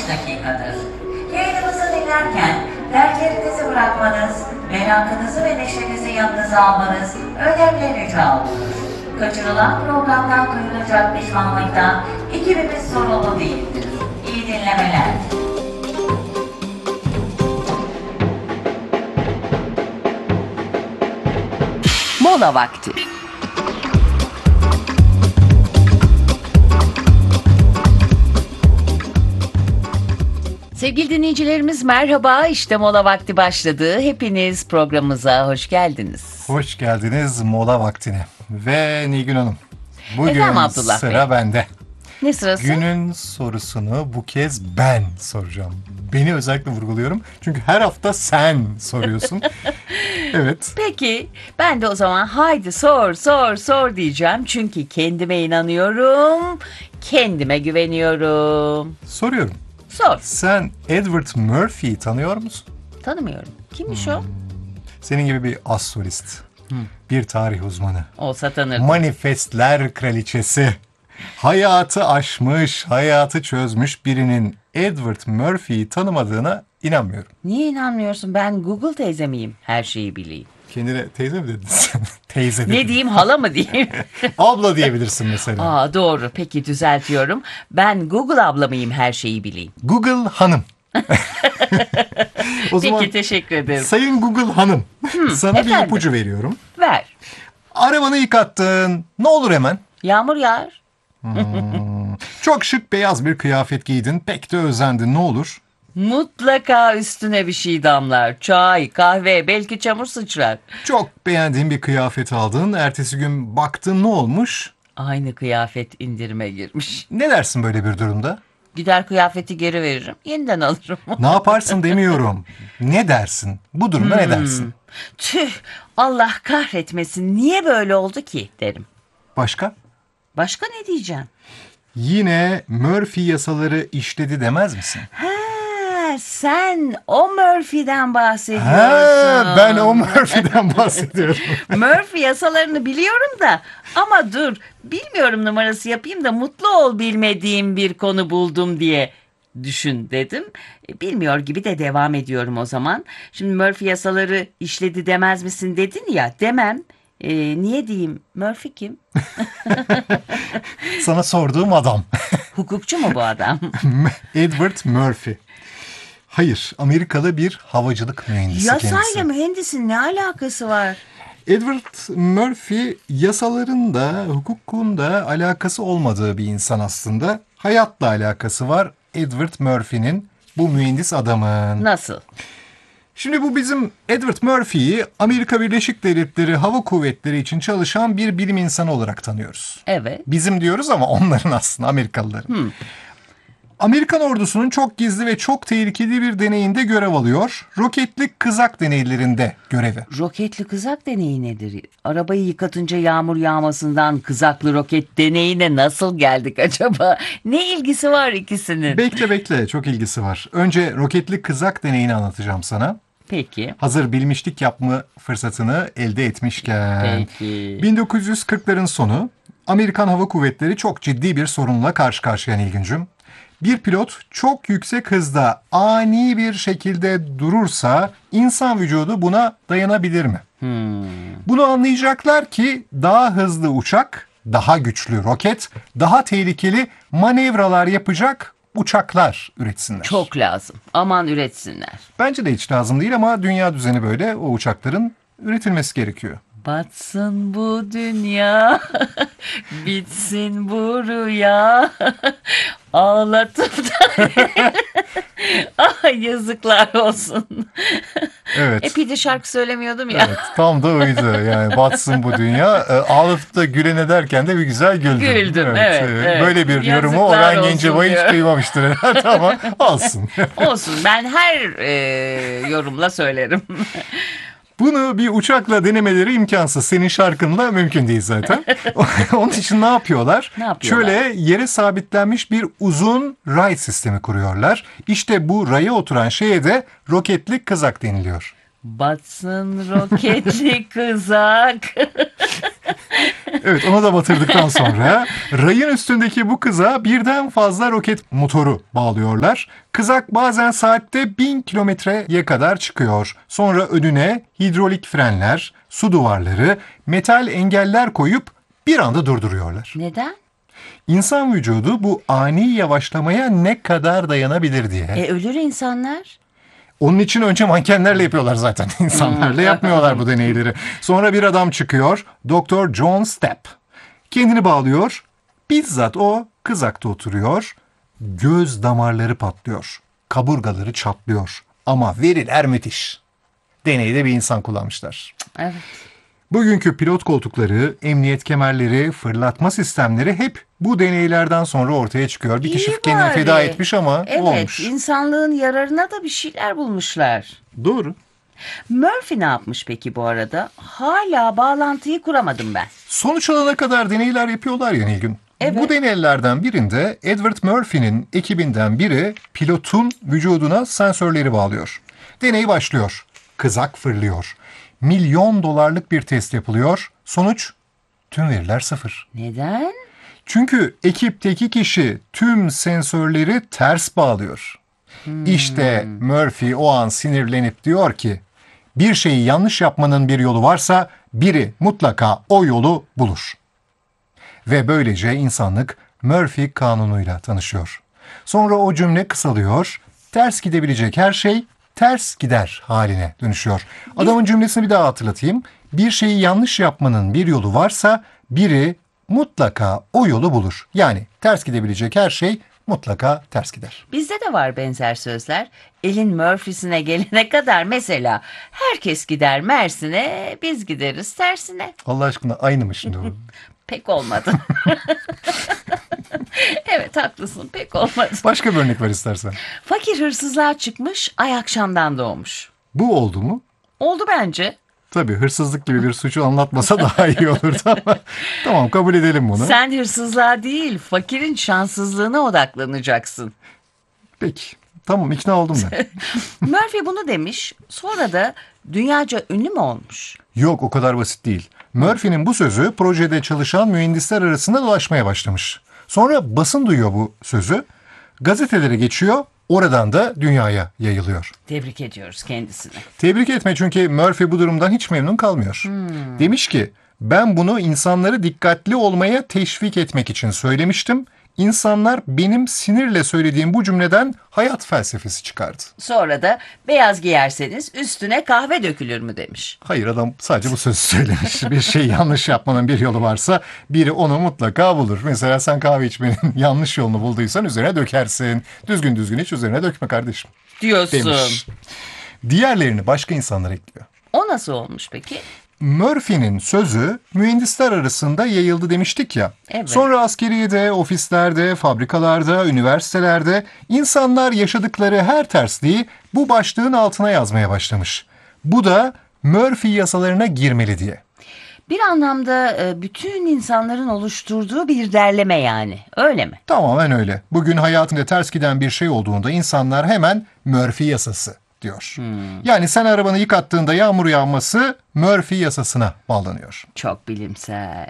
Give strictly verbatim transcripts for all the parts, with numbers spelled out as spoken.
dakikadır. Yayınımızı dinlerken dertlerinizi bırakmanız, merakınızı ve neşenizi yanınıza almanız önemli rica olunur. Kaçırılan programdan duyulacak pişmanlıktan ekibimiz sorumlu değildir. İyi dinlemeler. Mola vakti. Sevgili dinleyicilerimiz merhaba, işte mola vakti başladı. Hepiniz programımıza hoş geldiniz. Hoş geldiniz mola vaktine. Ve Nilgün Hanım, bugün Efendim Abdullah sıra Bey. bende. Ne sırası? Günün sorusunu bu kez ben soracağım. Beni özellikle vurguluyorum. Çünkü her hafta sen soruyorsun. Evet. Peki, ben de o zaman haydi sor, sor, sor diyeceğim. Çünkü kendime inanıyorum, kendime güveniyorum. Soruyorum. Sor. Sen Edward Murphy'yi tanıyor musun? Tanımıyorum. Kimmiş o? Senin gibi bir astrolist. Bir tarih uzmanı. Olsa tanırdım. Manifestler kraliçesi. Hayatı aşmış, hayatı çözmüş birinin Edward Murphy'yi tanımadığına inanmıyorum. Niye inanmıyorsun? Ben Google teyze miyim? Her şeyi bileyim. Kendine teyze mi dedin sen? Teyze dedin. Ne diyeyim, hala mı diyeyim? Abla diyebilirsin mesela. Aa, doğru. Peki düzeltiyorum. Ben Google abla mıyım, her şeyi bileyim? Google hanım. O zaman Peki, teşekkür ederim. Sayın Google hanım, sana efendim? bir ipucu veriyorum. Ver. Arabanı yıkattın. Ne olur hemen? Yağmur yağar. Çok şık beyaz bir kıyafet giydin. Pek de özendin. Ne olur? Mutlaka üstüne bir şey damlar. Çay, kahve, belki çamur sıçrar. Çok beğendiğin bir kıyafet aldın. Ertesi gün baktın, ne olmuş? Aynı kıyafet indirime girmiş. Ne dersin böyle bir durumda? Gider kıyafeti geri veririm. Yeniden alırım. Ne yaparsın demiyorum. Ne dersin? Bu durumda ne dersin? Tüh, Allah kahretmesin. Niye böyle oldu ki derim. Başka? Başka ne diyeceğim? Yine Murphy yasaları işledi demez misin? Ha, sen o Murphy'den bahsediyorsun. Ha, ben o Murphy'den bahsediyorum. Murphy yasalarını biliyorum da, ama dur, bilmiyorum numarası yapayım da mutlu ol bilmediğim bir konu buldum diye düşün dedim. E, Bilmiyor gibi de devam ediyorum o zaman. Şimdi Murphy yasaları işledi demez misin dedin ya, demem. E, niye diyeyim? Murphy kim? Sana sorduğum adam. Hukukçu mu bu adam? Edward Murphy. Hayır, Amerikalı bir havacılık mühendisi Yasayla kendisi. mühendisin ne alakası var? Edward Murphy yasaların da hukukun da alakası olmadığı bir insan aslında. Hayatla alakası var Edward Murphy'nin, bu mühendis adamın. Nasıl? Şimdi bu bizim Edward Murphy'yi Amerika Birleşik Devletleri Hava Kuvvetleri için çalışan bir bilim insanı olarak tanıyoruz. Evet. Bizim diyoruz ama onların aslında, Amerikalıların. Amerikan ordusunun çok gizli ve çok tehlikeli bir deneyinde görev alıyor. Roketli kızak deneylerinde görevi. Roketli kızak deneyi nedir? Arabayı yıkatınca yağmur yağmasından kızaklı roket deneyine nasıl geldik acaba? Ne ilgisi var ikisinin? Bekle bekle, çok ilgisi var. Önce roketli kızak deneyini anlatacağım sana. Peki. Hazır bilmişlik yapma fırsatını elde etmişken. Peki. bin dokuz yüz kırkların sonu Amerikan Hava Kuvvetleri çok ciddi bir sorunla karşı karşıya Nilgüncüm. Bir pilot çok yüksek hızda ani bir şekilde durursa insan vücudu buna dayanabilir mi? Hmm. Bunu anlayacaklar ki daha hızlı uçak, daha güçlü roket, daha tehlikeli manevralar yapacak uçaklar üretsinler. Çok lazım. Aman üretsinler. Bence de hiç lazım değil ama dünya düzeni böyle, o uçakların üretilmesi gerekiyor. Batsın bu dünya, bitsin bu rüya, ağlatıp da... Ay, yazıklar olsun. Evet. Epeyce şarkı söylemiyordum ya. Evet, tam da oydu. Yani batsın bu dünya. E, ağlatıp da gülen ederken de bir güzel güldüm. Güldüm, evet, e, evet. Böyle bir yorumu Yazıklar Orhan olsun Gencebay hiç diyor. duymamıştır herhalde ama olsun. Olsun, ben her e, yorumla söylerim. Bunu bir uçakla denemeleri imkansız. Senin şarkınla mümkün değil zaten. Onun için ne yapıyorlar? Ne yapıyorlar? Şöyle yere sabitlenmiş bir uzun ray sistemi kuruyorlar. İşte bu raya oturan şeye de roketli kızak deniliyor. Batsın roketli kızak. Evet, onu da batırdıktan sonra rayın üstündeki bu kıza birden fazla roket motoru bağlıyorlar. Kızak bazen saatte bin kilometreye kadar çıkıyor. Sonra önüne hidrolik frenler, su duvarları, metal engeller koyup bir anda durduruyorlar. Neden? İnsan vücudu bu ani yavaşlamaya ne kadar dayanabilir diye. E ölür insanlar. Onun için önce mankenlerle yapıyorlar zaten. İnsanlarla yapmıyorlar bu deneyleri. Sonra bir adam çıkıyor. Doktor John Stepp. Kendini bağlıyor. Bizzat o kızakta oturuyor. Göz damarları patlıyor. Kaburgaları çatlıyor. Ama veriler müthiş. Deneyde bir insan kullanmışlar. Evet. Bugünkü pilot koltukları, emniyet kemerleri, fırlatma sistemleri hep bu deneylerden sonra ortaya çıkıyor. Bir İyi kişi kendini bari. feda etmiş ama Evet, olmuş. insanlığın yararına da bir şeyler bulmuşlar. Doğru. Murphy ne yapmış peki bu arada? Hala bağlantıyı kuramadım ben. Sonuç alana kadar deneyler yapıyorlar ya Nilgün. Evet. Bu deneylerden birinde Edward Murphy'nin ekibinden biri pilotun vücuduna sensörleri bağlıyor. Deney başlıyor. Kızak fırlıyor. Milyon dolarlık bir test yapılıyor. Sonuç tüm veriler sıfır. Neden? Çünkü ekipteki kişi tüm sensörleri ters bağlıyor. İşte Murphy o an sinirlenip diyor ki bir şeyi yanlış yapmanın bir yolu varsa biri mutlaka o yolu bulur. Ve böylece insanlık Murphy kanunuyla tanışıyor. Sonra o cümle kısalıyor, ters gidebilecek her şey ters gider haline dönüşüyor. Adamın cümlesini bir daha hatırlatayım. Bir şeyi yanlış yapmanın bir yolu varsa biri mutlaka o yolu bulur. Yani ters gidebilecek her şey mutlaka ters gider. Bizde de var benzer sözler. Elin Murphy'sine gelene kadar mesela herkes gider Mersin'e, biz gideriz tersine. Allah aşkına aynı mı şimdi bu? Pek olmadı. Evet haklısın, pek olmadı. Başka bir örnek ver istersen. Fakir hırsızlığa çıkmış, ay akşamdan doğmuş. Bu oldu mu? Oldu bence. Tabii hırsızlık gibi bir suçu anlatmasa daha iyi olurdu ama tamam kabul edelim bunu. Sen hırsızlığa değil, fakirin şanssızlığına odaklanacaksın. Peki tamam ikna oldum ben. Murphy bunu demiş, sonra da dünyaca ünlü mü olmuş? Yok o kadar basit değil. Murphy'nin bu sözü projede çalışan mühendisler arasında dolaşmaya başlamış. Sonra basın duyuyor bu sözü. Gazetelere geçiyor, oradan da dünyaya yayılıyor. Tebrik ediyoruz kendisini. Tebrik etme çünkü Murphy bu durumdan hiç memnun kalmıyor. Demiş ki ben bunu insanları dikkatli olmaya teşvik etmek için söylemiştim. İnsanlar benim sinirle söylediğim bu cümleden hayat felsefesi çıkardı. Sonra da beyaz giyerseniz üstüne kahve dökülür mü demiş. Hayır adam sadece bu sözü söylemiş. Bir şey yanlış yapmanın bir yolu varsa biri onu mutlaka bulur. Mesela sen kahve içmenin yanlış yolunu bulduysan üzerine dökersin. Düzgün düzgün hiç üzerine dökme kardeşim Diyorsun. demiş. Diğerlerini başka insanlar ekliyor. O nasıl olmuş peki? Murphy'nin sözü mühendisler arasında yayıldı demiştik ya. Evet. Sonra askeriyede, ofislerde, fabrikalarda, üniversitelerde insanlar yaşadıkları her tersliği bu başlığın altına yazmaya başlamış. Bu da Murphy yasalarına girmeli diye. Bir anlamda e, bütün insanların oluşturduğu bir derleme yani. Öyle mi? Tamamen öyle. Bugün hayatında ters giden bir şey olduğunda insanlar hemen Murphy yasası diyor. Yani sen arabanı yıkattığında yağmur yağması Murphy yasasına bağlanıyor. Çok bilimsel.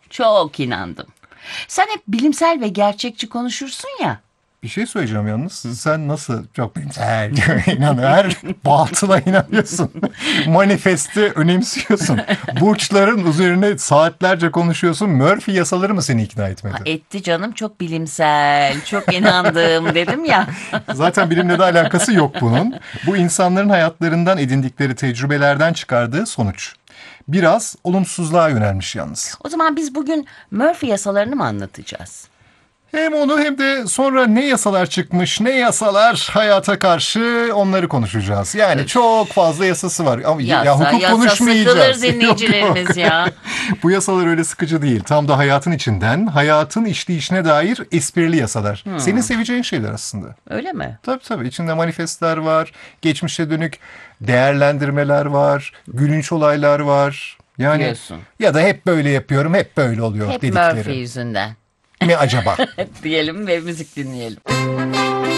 Çok inandım. Sen hep bilimsel ve gerçekçi konuşursun ya. Bir şey söyleyeceğim yalnız. Sen nasıl çok bilimsel inan her batıla inanıyorsun. Manifesti önemsiyorsun. Burçların üzerine saatlerce konuşuyorsun. Murphy yasaları mı seni ikna etmedi? Etti canım çok bilimsel. Çok inandım dedim ya. Zaten bilimle de alakası yok bunun. Bu insanların hayatlarından edindikleri tecrübelerden çıkardığı sonuç. Biraz olumsuzluğa yönelmiş yalnız. O zaman biz bugün Murphy yasalarını mı anlatacağız? Hem onu hem de sonra ne yasalar çıkmış, ne yasalar hayata karşı onları konuşacağız. Yani çok fazla yasası var. Ama Yasa, ya hukuk yasa konuşmayacağız. sıkılır dinleyicilerimiz Yok, yok. ya. Bu yasalar öyle sıkıcı değil. Tam da hayatın içinden, hayatın işleyişine dair esprili yasalar. Senin seveceğin şeyler aslında. Öyle mi? Tabii tabii. İçinde manifestler var, geçmişe dönük değerlendirmeler var, gülünç olaylar var. Yani Diyorsun. ya da hep böyle yapıyorum, hep böyle oluyor Hep dedikleri. Murphy yüzünden. Mi acaba? Diyelim ve müzik dinleyelim.